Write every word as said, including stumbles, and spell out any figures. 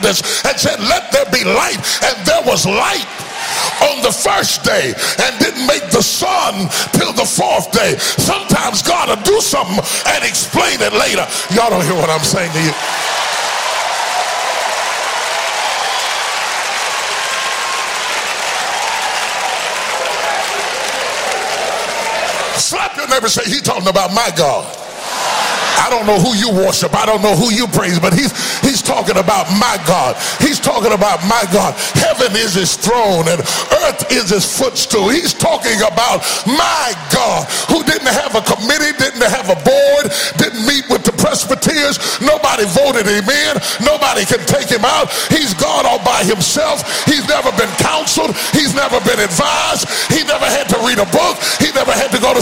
brightness and said, let there be light, and there was light on the first day and didn't make the sun till the fourth day. Sometimes God will do something and explain it later. Y'all don't hear what I'm saying to you. Slap your neighbor and say, he's talking about my God. I don't know who you worship. I don't know who you praise, but he's he's talking about my God. He's talking about my God. Heaven is his throne and earth is his footstool. He's talking about my God, who didn't have a committee, didn't have a board, didn't meet with the Presbyterians. Nobody voted him in. Nobody can take him out. He's God all by himself. He's never been counseled. He's never been advised. He never had to read a book. He never had to go to